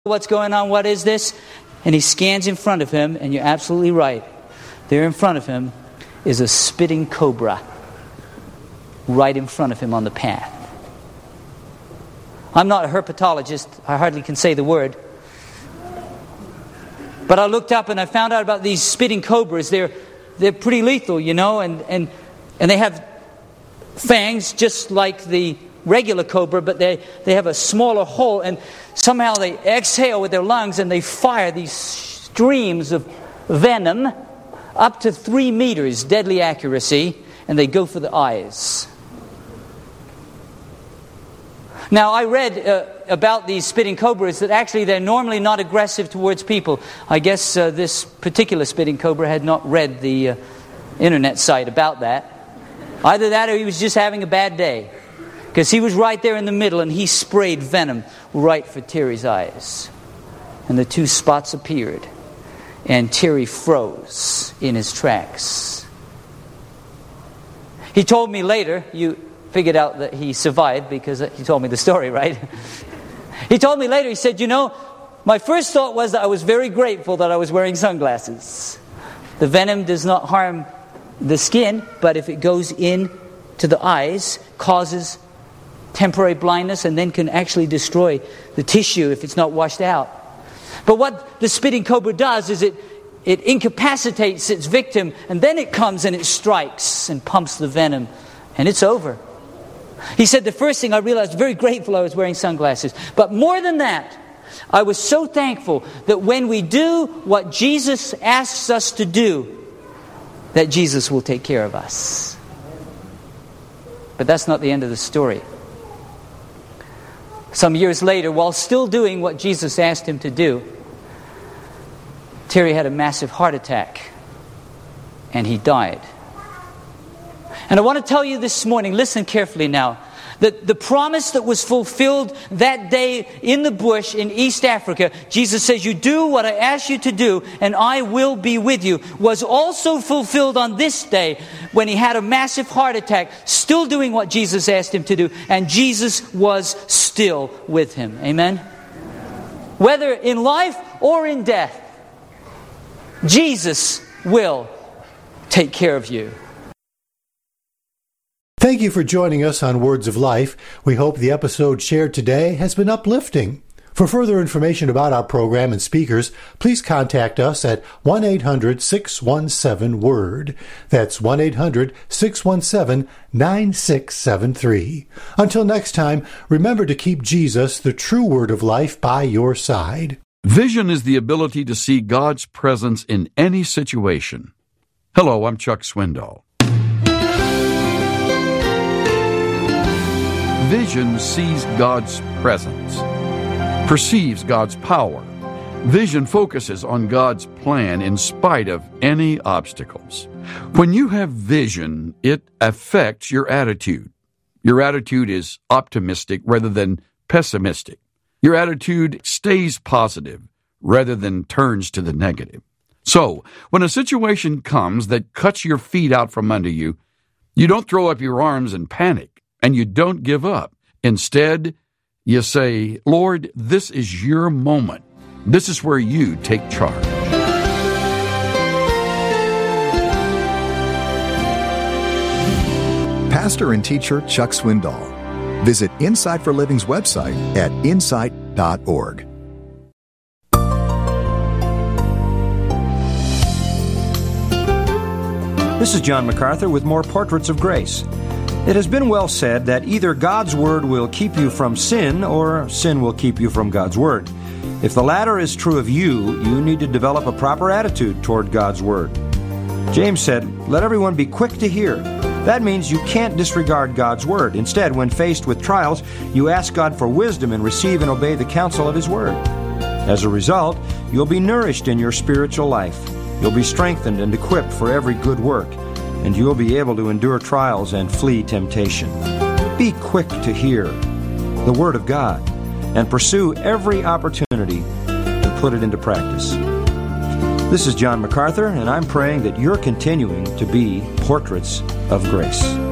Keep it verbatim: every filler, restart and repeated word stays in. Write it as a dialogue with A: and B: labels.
A: What's going on? What is this? And he scans in front of him, and you're absolutely right. There in front of him is a spitting cobra right in front of him on the path. I'm not a herpetologist. I hardly can say the word. But I looked up and I found out about these spitting cobras. They're they're pretty lethal, you know, and, and, and they have fangs just like the regular cobra, but they, they have a smaller hole, and somehow they exhale with their lungs and they fire these streams of venom up to three meters, deadly accuracy, and they go for the eyes. Now, I read uh, about these spitting cobras that actually they're normally not aggressive towards people. I guess uh, this particular spitting cobra had not read the uh, internet site about that. Either that or he was just having a bad day. Because he was right there in the middle and he sprayed venom right for Terry's eyes. And the two spots appeared. And Terry froze in his tracks. He told me later, you figured out that he survived because he told me the story, right? He told me later, he said, you know, my first thought was that I was very grateful that I was wearing sunglasses. The venom does not harm the skin, but if it goes in to the eyes, causes temporary blindness and then can actually destroy the tissue if it's not washed out. But what the spitting cobra does is it, it incapacitates its victim, and then it comes and it strikes and pumps the venom, and it's over. He said, the first thing I realized, very grateful I was wearing sunglasses. But more than that, I was so thankful that when we do what Jesus asks us to do, that Jesus will take care of us. But that's not the end of the story. Some years later, while still doing what Jesus asked him to do, Terry had a massive heart attack, and he died. And I want to tell you this morning, listen carefully now, that the promise that was fulfilled that day in the bush in East Africa, Jesus says, you do what I ask you to do, and I will be with you, was also fulfilled on this day when he had a massive heart attack, still doing what Jesus asked him to do, and Jesus was still with him. Amen? Whether in life or in death, Jesus will take care of you.
B: Thank you for joining us on Words of Life. We hope the episode shared today has been uplifting. For further information about our program and speakers, please contact us at one eight hundred six one seven WORD. That's one eight hundred six one seven nine six seven three. Until next time, remember to keep Jesus, the true Word of Life, by your side.
C: Vision is the ability to see God's presence in any situation. Hello, I'm Chuck Swindoll. Vision sees God's presence, perceives God's power. Vision focuses on God's plan in spite of any obstacles. When you have vision, it affects your attitude. Your attitude is optimistic rather than pessimistic. Your attitude stays positive rather than turns to the negative. So, when a situation comes that cuts your feet out from under you, you don't throw up your arms and panic. And you don't give up. Instead, you say, Lord, this is your moment. This is where you take charge.
D: Pastor and teacher Chuck Swindoll. Visit Insight for Living's website at insight dot org.
E: This is John MacArthur with more Portraits of Grace. It has been well said that either God's Word will keep you from sin or sin will keep you from God's Word. If the latter is true of you, you need to develop a proper attitude toward God's Word. James said, "Let everyone be quick to hear." That means you can't disregard God's Word. Instead, when faced with trials, you ask God for wisdom and receive and obey the counsel of His Word. As a result, you'll be nourished in your spiritual life. You'll be strengthened and equipped for every good work, and you'll be able to endure trials and flee temptation. Be quick to hear the Word of God and pursue every opportunity to put it into practice. This is John MacArthur, and I'm praying that you're continuing to be portraits of grace.